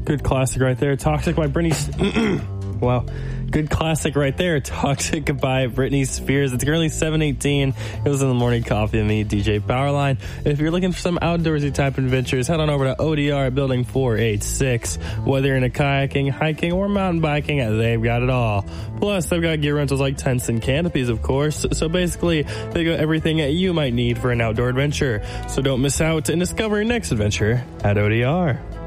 Good classic right there. Toxic by Britney. Wow. Good classic right there. Toxic by Britney Spears. It's currently 7:18. It was in the morning coffee of me, DJ Powerline. If you're looking for some outdoorsy type adventures, head on over to ODR at Building 486. Whether you're into kayaking, hiking, or mountain biking, they've got it all. Plus, they've got gear rentals like tents and canopies, of course. So basically, they got everything you might need for an outdoor adventure. So don't miss out and discover your next adventure at ODR.